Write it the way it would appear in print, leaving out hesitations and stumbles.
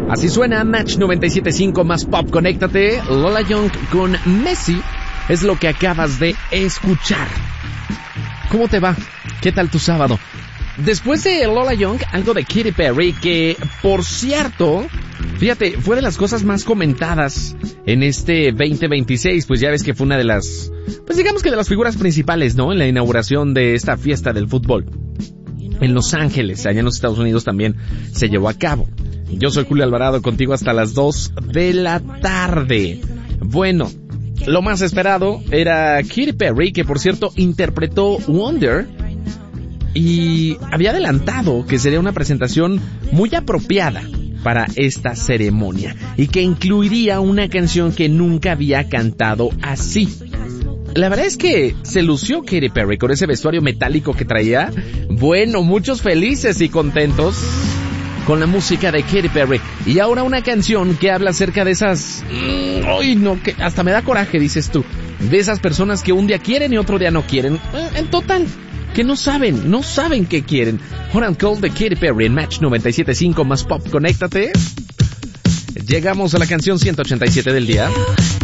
Así suena Match 97.5 más pop. Conéctate. Lola Young con Messi es lo que acabas de escuchar. ¿Cómo te va? ¿Qué tal tu sábado? Después de Lola Young, algo de Katy Perry, que por cierto, fíjate, fue de las cosas más comentadas en este 2026, pues ya ves que fue una de las, pues digamos que de las figuras principales, ¿no? En la inauguración de esta fiesta del fútbol. En Los Ángeles, allá en los Estados Unidos también se llevó a cabo. Yo soy Julio Alvarado, contigo hasta las 2 de la tarde. Bueno, lo más esperado era Katy Perry, que por cierto interpretó Wonder, y había adelantado que sería una presentación muy apropiada para esta ceremonia y que incluiría una canción que nunca había cantado así. La verdad es que se lució Katy Perry con ese vestuario metálico que traía. Bueno, muchos felices y contentos con la música de Katy Perry. Y ahora una canción que habla acerca de esas... ¡Ay, no! Que hasta me da coraje, dices tú. De esas personas que un día quieren y otro día no quieren. En total, que no saben qué quieren. Hot and Cold de Katy Perry en Match 97.5 más pop. Conéctate. Llegamos a la canción 187 del día.